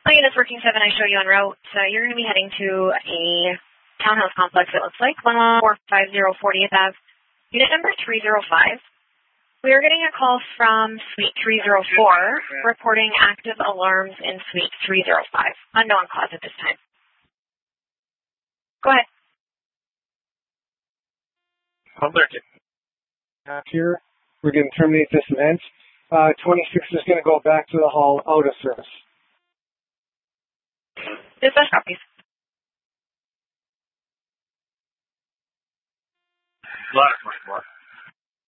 All units working 7, I show you en route. You're going to be heading to a townhouse complex, it looks like, 11450 40th Ave, unit number 305. We are getting a call from Suite 304 reporting active alarms in Suite 305. Unknown cause at this time. Go ahead. Alert. Here, we're going to terminate this event. 26 is going to go back to the hall out of service. Dispatch copies. Ladder 24.